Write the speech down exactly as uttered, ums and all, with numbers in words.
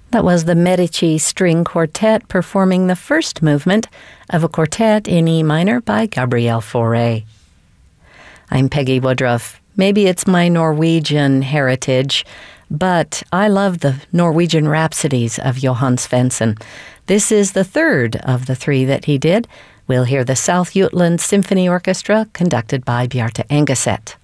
That was the Medici String Quartet performing the first movement of a quartet in E minor by Gabriel Fauré. I'm Peggy Woodruff. Maybe it's my Norwegian heritage, but I love the Norwegian Rhapsodies of Johan Svensson. This is the third of the three that he did. We'll hear the South Jutland Symphony Orchestra conducted by Bjarte Engeset.